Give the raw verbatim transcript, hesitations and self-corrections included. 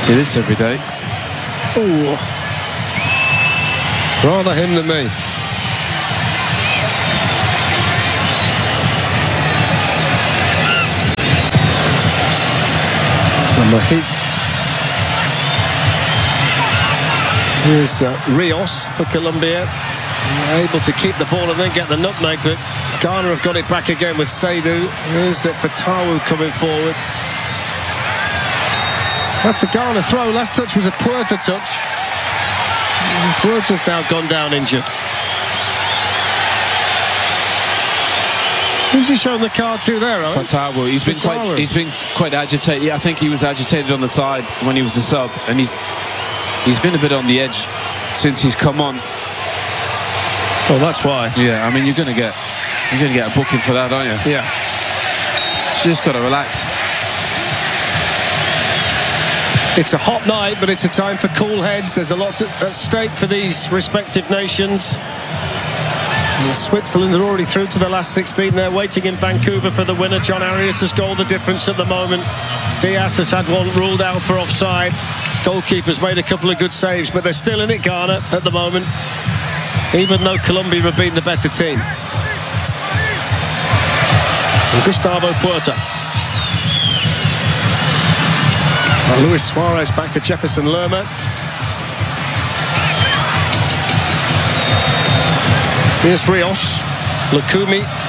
See this every day. Ooh. Rather him than me. And Mahik. Here's uh, Rios for Colombia. Able to keep the ball and then get the nutmeg, but Ghana have got it back again with Seydou. Here's uh, Fatawu coming forward. That's a Ghana throw. Last touch was a Puerta touch. Puerta's now gone down injured. Who's he shown the card to there, Owen? Fatawu. He's been Fatawu. quite. He's been quite agitated. Yeah, I think he was agitated on the side when he was a sub, and he's he's been a bit on the edge since he's come on. Oh, that's why. Yeah, I mean, you're going to get you're going to get a booking for that, aren't you? Yeah. You just got to relax. It's a hot night, but it's a time for cool heads. There's a lot at stake for these respective nations. And Switzerland are already through to the last sixteen. They're waiting in Vancouver for the winner. John Arias has got all the difference at the moment. Diaz has had one ruled out for offside. Goalkeeper's made a couple of good saves, but they're still in it, Ghana, at the moment, even though Colombia have been the better team. And Gustavo Puerta. And Luis Suarez back to Jefferson Lerma. Here's Rios. Lukumi.